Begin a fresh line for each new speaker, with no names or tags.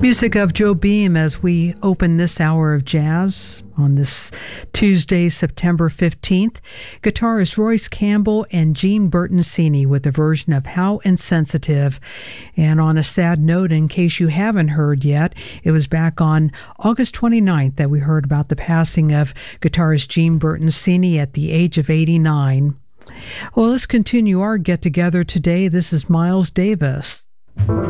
Music of Joe Beam as we open this hour of jazz on this Tuesday, September 15th. Guitarist Royce Campbell and Gene Bertoncini with a version of How Insensitive. And on a sad note, in case you haven't heard yet, it was back on August 29th that we heard about the passing of guitarist Gene Bertoncini at the age of 89. Well, let's continue our get-together today. This is Miles Davis.